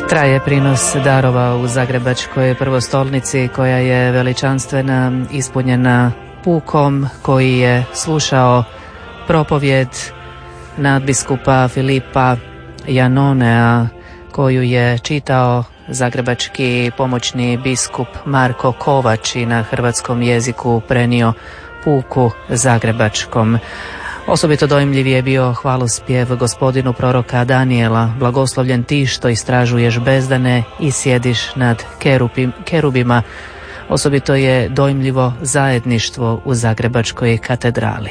Traje prinos darova u zagrebačkoj prvostolnici koja je veličanstvena, ispunjena pukom koji je slušao propovjed nadbiskupa Filipa Janonea koju je čitao zagrebački pomoćni biskup Marko Kovač i na hrvatskom jeziku prenio puku zagrebačkom. Osobito dojmljiv je bio hvalospjev gospodinu proroka Danijela: blagoslovljen ti što istražuješ bezdane i sjediš nad kerubima. Osobito je dojmljivo zajedništvo u zagrebačkoj katedrali.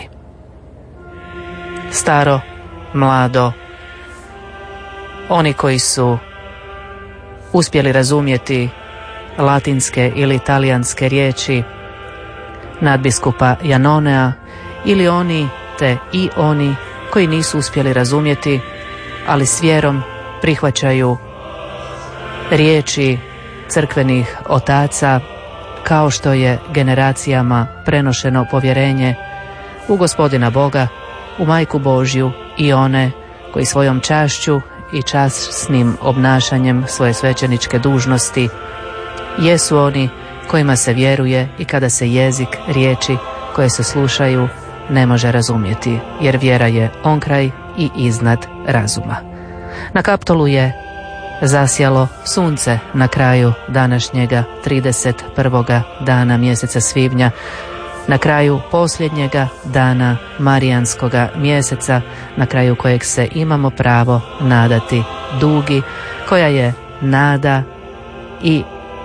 Staro, mlado, oni koji su uspjeli razumjeti latinske ili talijanske riječi nadbiskupa Janonea, ili oni te i oni koji nisu uspjeli razumjeti, ali s vjerom prihvaćaju riječi crkvenih otaca, kao što je generacijama prenošeno povjerenje u Gospodina Boga, u Majku Božju, i one koji svojom čašću i časnim obnašanjem svoje svećeničke dužnosti jesu oni kojima se vjeruje i kada se jezik riječi koje se slušaju ne može razumjeti, jer vjera je onkraj i iznad razuma. Na Kaptolu je zasjalo sunce na kraju današnjega 31. dana mjeseca svibnja, na kraju posljednjega dana marijanskoga mjeseca, na kraju kojeg se imamo pravo nadati dugi, koja je nada i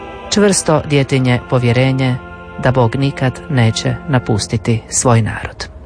čvrsto djetinje povjerenje da Bog nikad neće napustiti svoj narod.